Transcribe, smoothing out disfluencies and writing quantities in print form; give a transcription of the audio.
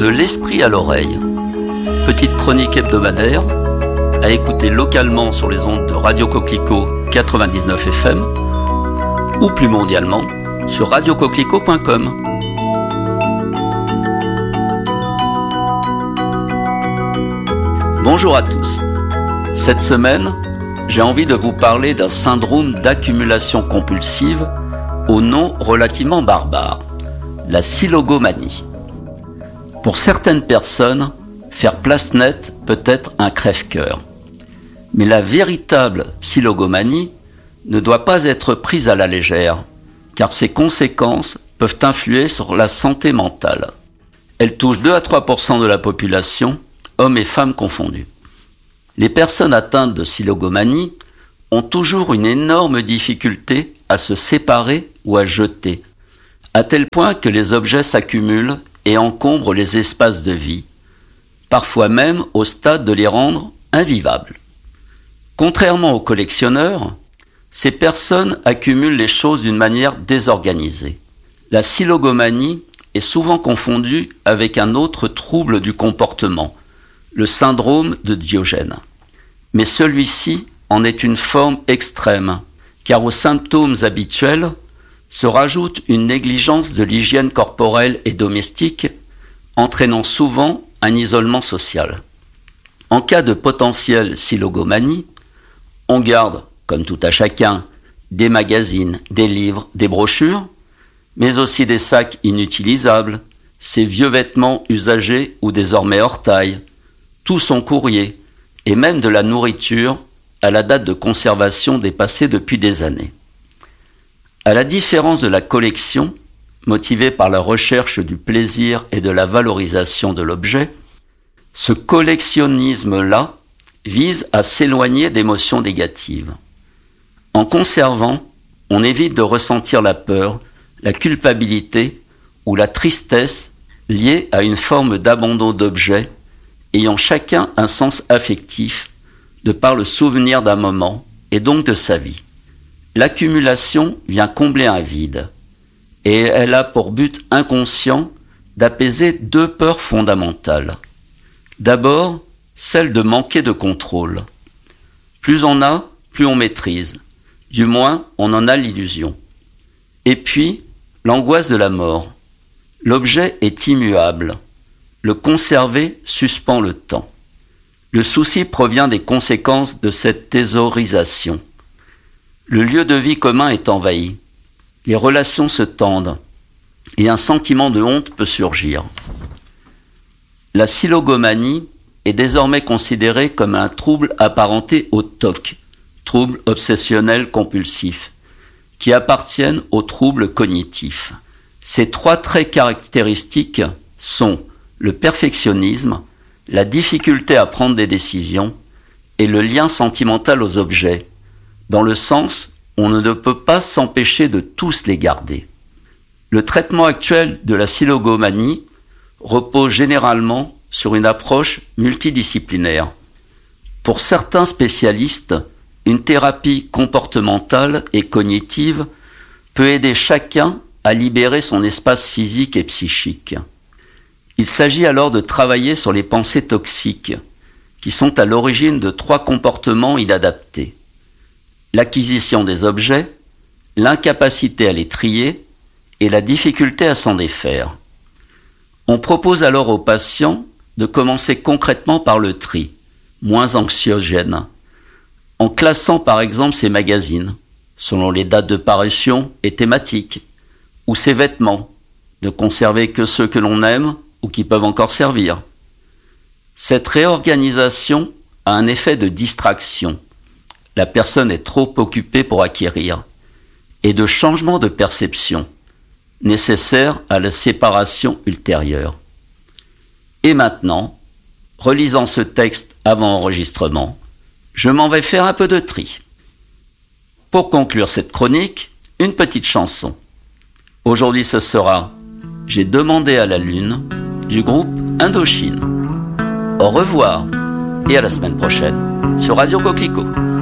De l'esprit à l'oreille. Petite chronique hebdomadaire à écouter localement sur les ondes de Radio Coquelicot 99 FM ou plus mondialement sur radiocoquelicot.com. Bonjour à tous. Cette semaine, j'ai envie de vous parler d'un syndrome d'accumulation compulsive au nom relativement barbare, la silogomanie. Pour certaines personnes, faire place nette peut être un crève-cœur. Mais la véritable silogomanie ne doit pas être prise à la légère, car ses conséquences peuvent influer sur la santé mentale. Elle touche 2 à 3% de la population, hommes et femmes confondus. Les personnes atteintes de silogomanie ont toujours une énorme difficulté à se séparer ou à jeter, à tel point que les objets s'accumulent et encombrent les espaces de vie, parfois même au stade de les rendre invivables. Contrairement aux collectionneurs, ces personnes accumulent les choses d'une manière désorganisée. La silogomanie est souvent confondue avec un autre trouble du comportement, le syndrome de Diogène. Mais celui-ci en est une forme extrême, car aux symptômes habituels se rajoute une négligence de l'hygiène corporelle et domestique, entraînant souvent un isolement social. En cas de potentielle silogomanie, on garde, comme tout à chacun, des magazines, des livres, des brochures, mais aussi des sacs inutilisables, ses vieux vêtements usagés ou désormais hors taille, tout son courrier, et même de la nourriture à la date de conservation dépassée depuis des années. À la différence de la collection, motivée par la recherche du plaisir et de la valorisation de l'objet, ce collectionnisme-là vise à s'éloigner d'émotions négatives. En conservant, on évite de ressentir la peur, la culpabilité ou la tristesse liée à une forme d'abandon d'objets ayant chacun un sens affectif de par le souvenir d'un moment et donc de sa vie. L'accumulation vient combler un vide et elle a pour but inconscient d'apaiser 2 peurs fondamentales. D'abord, celle de manquer de contrôle. Plus on a, plus on maîtrise. Du moins, on en a l'illusion. Et puis, l'angoisse de la mort. L'objet est immuable. Le conserver suspend le temps. Le souci provient des conséquences de cette thésaurisation. Le lieu de vie commun est envahi. Les relations se tendent et un sentiment de honte peut surgir. La silogomanie est désormais considérée comme un trouble apparenté au TOC, trouble obsessionnel compulsif, qui appartiennent aux troubles cognitifs. Ces 3 traits caractéristiques sont le perfectionnisme, la difficulté à prendre des décisions et le lien sentimental aux objets, dans le sens où on ne peut pas s'empêcher de tous les garder. Le traitement actuel de la silogomanie repose généralement sur une approche multidisciplinaire. Pour certains spécialistes, une thérapie comportementale et cognitive peut aider chacun à libérer son espace physique et psychique. Il s'agit alors de travailler sur les pensées toxiques, qui sont à l'origine de 3 comportements inadaptés. L'acquisition des objets, l'incapacité à les trier et la difficulté à s'en défaire. On propose alors aux patients de commencer concrètement par le tri, moins anxiogène, en classant par exemple ses magazines, selon les dates de parution et thématiques, ou ses vêtements, ne conserver que ceux que l'on aime ou qui peuvent encore servir. Cette réorganisation a un effet de distraction. La personne est trop occupée pour acquérir, et de changement de perception, nécessaire à la séparation ultérieure. Et maintenant, relisant ce texte avant enregistrement, je m'en vais faire un peu de tri. Pour conclure cette chronique, une petite chanson. Aujourd'hui ce sera « J'ai demandé à la lune » du groupe Indochine. Au revoir et à la semaine prochaine sur Radio Coquelicot.